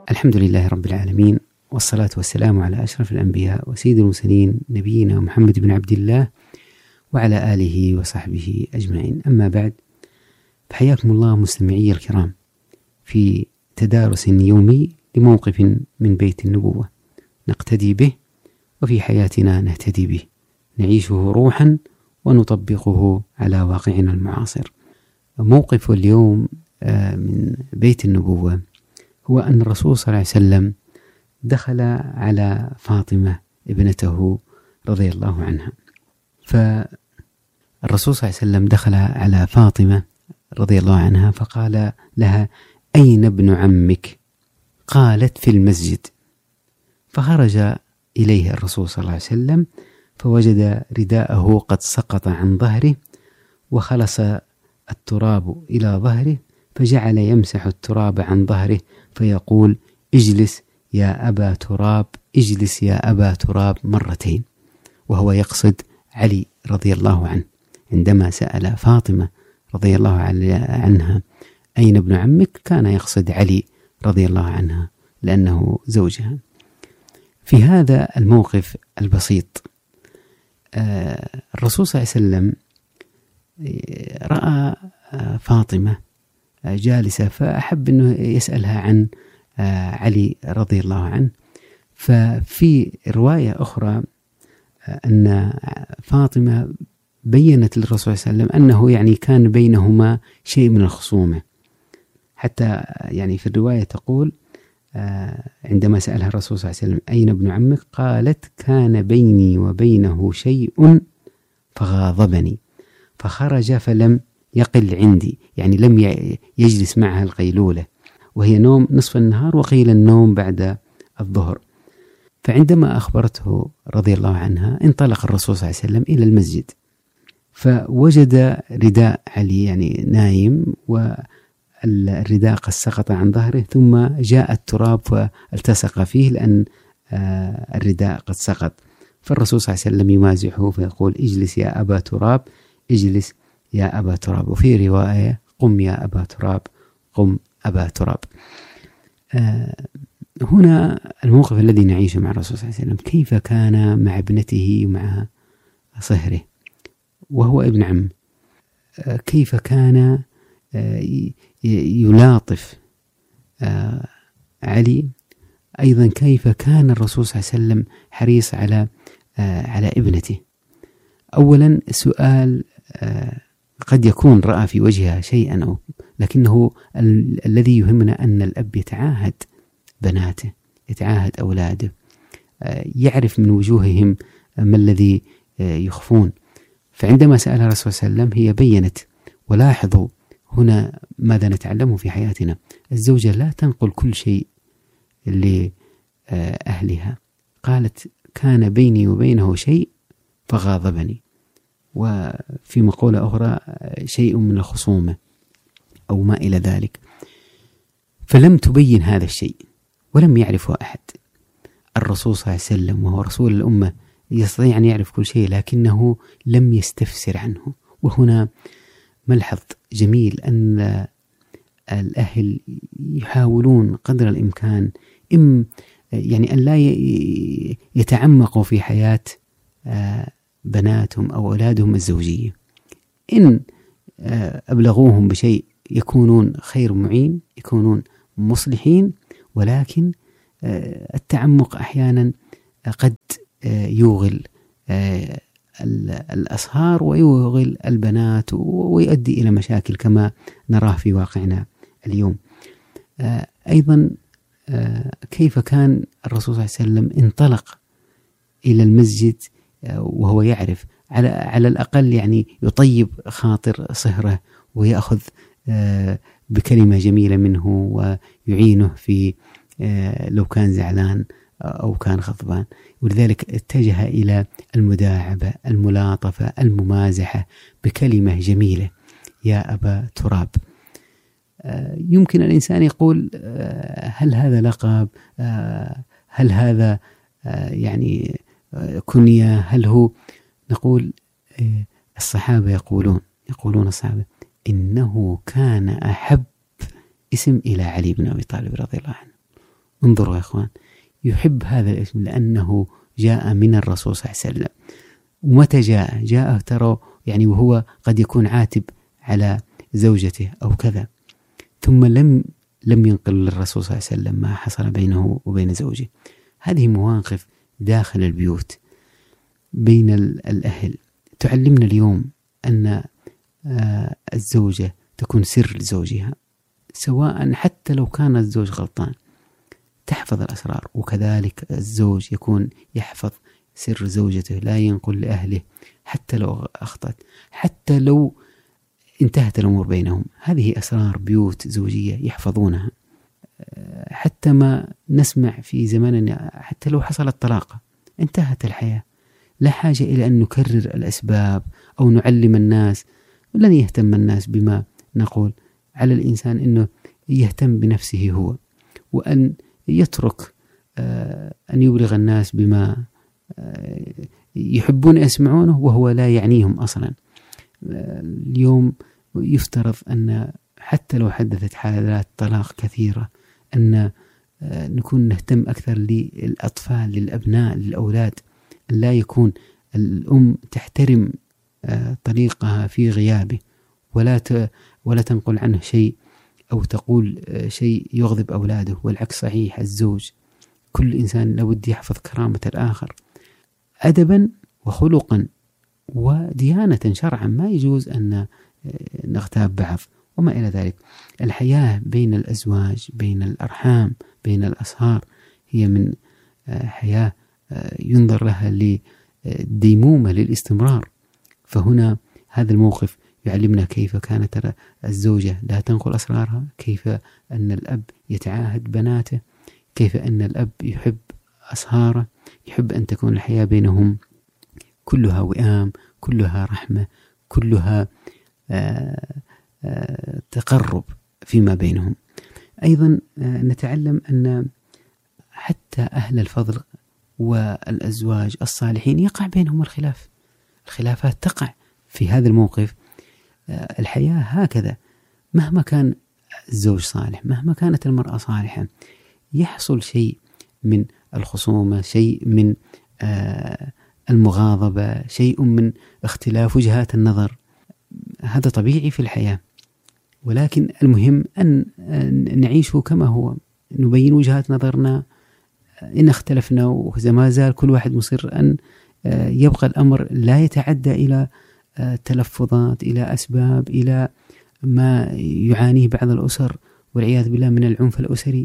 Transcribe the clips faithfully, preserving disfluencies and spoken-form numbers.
الحمد لله رب العالمين، والصلاة والسلام على أشرف الأنبياء وسيد المرسلين نبينا محمد بن عبد الله وعلى آله وصحبه أجمعين. أما بعد، فحياكم الله مستمعي الكرام في تدارس يومي لموقف من بيت النبوة نقتدي به وفي حياتنا نهتدي به، نعيشه روحا ونطبقه على واقعنا المعاصر. موقف اليوم من بيت النبوة هو أن الرسول صلى الله عليه وسلم دخل على فاطمة ابنته رضي الله عنها. فالرسول صلى الله عليه وسلم دخل على فاطمة رضي الله عنها فقال لها: أين ابن عمك؟ قالت: في المسجد. فخرج إليه الرسول صلى الله عليه وسلم فوجد رداءه قد سقط عن ظهره وخلص التراب إلى ظهره، فجعل يمسح التراب عن ظهره فيقول: اجلس يا أبا تراب، اجلس يا أبا تراب مرتين، وهو يقصد علي رضي الله عنه. عندما سأل فاطمة رضي الله عنها أين ابن عمك كان يقصد علي رضي الله عنها لأنه زوجها. في هذا الموقف البسيط الرسول صلى الله عليه وسلم رأى فاطمة جالسة فأحب أنه يسألها عن علي رضي الله عنه. ففي رواية أخرى أن فاطمة بيّنت للرسول صلى الله عليه وسلم أنه يعني كان بينهما شيء من الخصومة، حتى يعني في الرواية تقول عندما سألها الرسول صلى الله عليه وسلم أين ابن عمك؟ قالت: كان بيني وبينه شيء فغاضبني فخرج فلم يقل عندي، يعني لم يجلس معها القيلولة، وهي نوم نصف النهار وقيل النوم بعد الظهر. فعندما أخبرته رضي الله عنها انطلق الرسول صلى الله عليه وسلم إلى المسجد، فوجد رداء علي يعني نايم والرداء قد سقط عن ظهره، ثم جاء التراب فالتصق فيه لأن الرداء قد سقط. فالرسول صلى الله عليه وسلم يمازحه فيقول: اجلس يا أبا تراب، اجلس يا أبا تراب. وفي رواية: قم يا أبا تراب، قم أبا تراب. آه هنا الموقف الذي نعيشه مع الرسول صلى الله عليه وسلم، كيف كان مع ابنته ومع صهره وهو ابن عم، آه كيف كان آه يلاطف آه علي، أيضا كيف كان الرسول صلى الله عليه وسلم حريص على آه على ابنته. أولا سؤال آه قد يكون رأى في وجهها شيئا أو لكنه ال- الذي يهمنا أن الأب يتعاهد بناته، يتعاهد أولاده، يعرف من وجوههم ما الذي يخفون. فعندما سألها الرسول صلى الله عليه وسلم هي بيّنت. ولاحظوا هنا ماذا نتعلمه في حياتنا: الزوجة لا تنقل كل شيء لأهلها. قالت: كان بيني وبينه شيء فغاضبني، وفي مقولة أخرى شيء من الخصومة أو ما إلى ذلك. فلم تبين هذا الشيء ولم يعرفه أحد. الرسول صلى الله عليه وسلم وهو رسول الأمة يستطيع أن يعرف كل شيء، لكنه لم يستفسر عنه. وهنا ملحظ جميل أن الأهل يحاولون قدر الإمكان إم يعني أن لا يتعمقوا في حياة بناتهم أو أولادهم الزوجية. إن أبلغوهم بشيء يكونون خير معين، يكونون مصلحين، ولكن التعمق أحيانا قد يوغل الأصهار ويوغل البنات ويؤدي إلى مشاكل كما نراه في واقعنا اليوم. أيضا كيف كان الرسول صلى الله عليه وسلم انطلق إلى المسجد وهو يعرف على على الأقل يعني يطيب خاطر صهره ويأخذ بكلمة جميلة منه ويعينه في لو كان زعلان أو كان غضبان. ولذلك اتجه إلى المداعبة، الملاطفة، الممازحة بكلمة جميلة: يا أبا تراب. يمكن الإنسان يقول: هل هذا لقب؟ هل هذا يعني كنية؟ هل هو؟ نقول الصحابة يقولون يقولون الصحابة إنه كان أحب اسم إلى علي بن أبي طالب رضي الله عنه. انظروا يا إخوان، يحب هذا الاسم لأنه جاء من الرسول صلى الله عليه وسلم. ومتى جاء؟ جاء ترى يعني وهو قد يكون عاتب على زوجته أو كذا، ثم لم لم ينقل للرسول صلى الله عليه وسلم ما حصل بينه وبين زوجه. هذه مواقف داخل البيوت بين الأهل تعلمنا اليوم أن الزوجة تكون سر لزوجها، سواء حتى لو كان الزوج غلطان تحفظ الأسرار، وكذلك الزوج يكون يحفظ سر زوجته، لا ينقل لأهله حتى لو أخطأت، حتى لو انتهت الأمور بينهم. هذه أسرار بيوت زوجية يحفظونها. حتى ما نسمع في زماننا حتى لو حصل الطلاق انتهت الحياة، لا حاجة إلى أن نكرر الأسباب أو نعلم الناس. لن يهتم الناس بما نقول، على الإنسان أنه يهتم بنفسه هو، وأن يترك أن يبلغ الناس بما يحبون يسمعونه وهو لا يعنيهم أصلا. اليوم يفترض أن حتى لو حدثت حالات طلاق كثيرة أن نكون نهتم أكثر للأطفال، للأبناء، للأولاد، أن لا يكون الأم تحترم طريقها في غيابه ولا ولا تنقل عنه شيء أو تقول شيء يغضب أولاده، والعكس صحيح. الزوج كل إنسان لابد يحفظ كرامة الآخر أدبا وخلقا وديانة شرعا، ما يجوز أن نغتاب بعض وما إلى ذلك. الحياة بين الأزواج، بين الأرحام، بين الأصهار هي من حياة ينظر لها لديمومة للاستمرار. فهنا هذا الموقف يعلمنا كيف كانت الزوجة لا تنقل أسرارها، كيف أن الأب يتعاهد بناته، كيف أن الأب يحب أصهاره، يحب أن تكون الحياة بينهم كلها وئام، كلها رحمة، كلها آآ آآ تقرب فيما بينهم. أيضا نتعلم أن حتى أهل الفضل والأزواج الصالحين يقع بينهم الخلاف، الخلافات تقع في هذا الموقف. الحياة هكذا، مهما كان الزوج صالح، مهما كانت المرأة صالحة، يحصل شيء من الخصومة، شيء من المغاضبة، شيء من اختلاف وجهات النظر. هذا طبيعي في الحياة، ولكن المهم أن نعيشه كما هو، نبين وجهات نظرنا إن اختلفنا، وإذا ما زال كل واحد مصر أن يبقى الأمر لا يتعدى إلى تلفظات، إلى أسباب، إلى ما يعانيه بعض الأسر والعياذ بالله من العنف الأسري.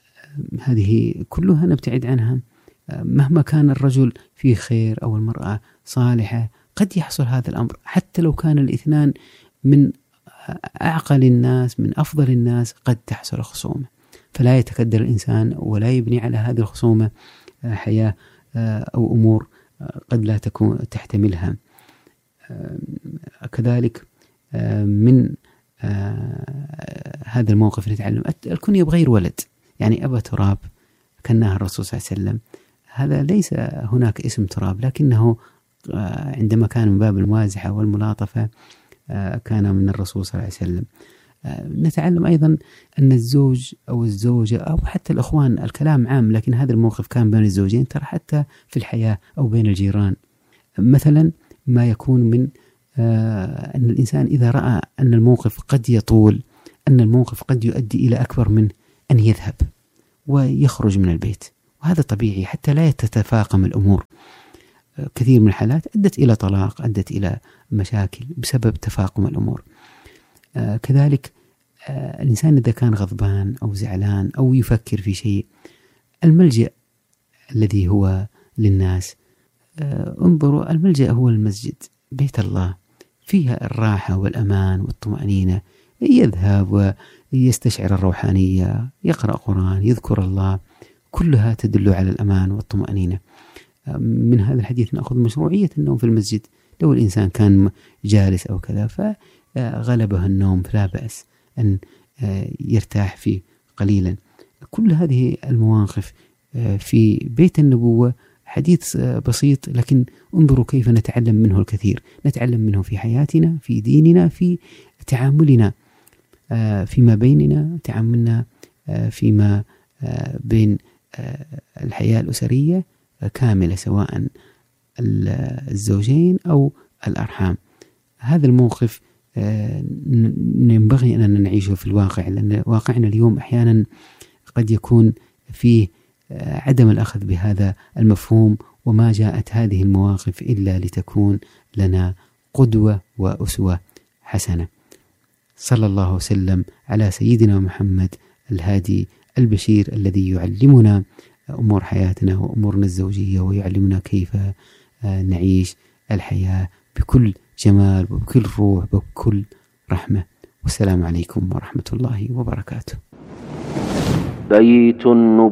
هذه كلها نبتعد عنها. مهما كان الرجل فيه خير أو المرأة صالحة قد يحصل هذا الأمر، حتى لو كان الاثنان من أعقل الناس، من أفضل الناس، قد تحصل خصومة. فلا يتكدر الإنسان ولا يبني على هذه الخصومة حياة أو أمور قد لا تكون تحتملها. كذلك من هذا الموقف نتعلم الكنية بغير ولد، يعني أبا تراب كناها الرسول صلى الله عليه وسلم. هذا ليس هناك اسم تراب، لكنه عندما كان من باب الموازحة والملاطفة كان من الرسول صلى الله عليه وسلم. نتعلم أيضا أن الزوج أو الزوجة أو حتى الأخوان، الكلام عام لكن هذا الموقف كان بين الزوجين، ترى حتى في الحياة أو بين الجيران. مثلا ما يكون من أن الإنسان إذا رأى أن الموقف قد يطول، أن الموقف قد يؤدي إلى أكبر منه، أن يذهب ويخرج من البيت، وهذا طبيعي حتى لا تتفاقم الأمور. كثير من الحالات أدت إلى طلاق، أدت إلى مشاكل بسبب تفاقم الأمور. آه كذلك آه الإنسان إذا كان غضبان أو زعلان أو يفكر في شيء، الملجأ الذي هو للناس، آه انظروا، الملجأ هو المسجد، بيت الله، فيها الراحة والأمان والطمأنينة. يذهب ويستشعر الروحانية، يقرأ قرآن، يذكر الله، كلها تدل على الأمان والطمأنينة. من هذا الحديث نأخذ مشروعية النوم في المسجد. لو الإنسان كان جالس أو كذا فغلبه النوم فلا بأس أن يرتاح فيه قليلا. كل هذه المواقف في بيت النبوة حديث بسيط، لكن انظروا كيف نتعلم منه الكثير. نتعلم منه في حياتنا، في ديننا، في تعاملنا فيما بيننا، تعاملنا فيما بين الحياة الأسرية كاملة، سواء الزوجين أو الأرحام. هذا الموقف ينبغي أن نعيشه في الواقع، لأن واقعنا اليوم أحيانا قد يكون فيه عدم الأخذ بهذا المفهوم، وما جاءت هذه المواقف إلا لتكون لنا قدوة وأسوة حسنة. صلى الله وسلم على سيدنا محمد الهادي البشير الذي يعلمنا أمور حياتنا وأمورنا الزوجية، ويعلمنا كيف نعيش الحياة بكل جمال وبكل روح وبكل رحمة. والسلام عليكم ورحمة الله وبركاته. بيت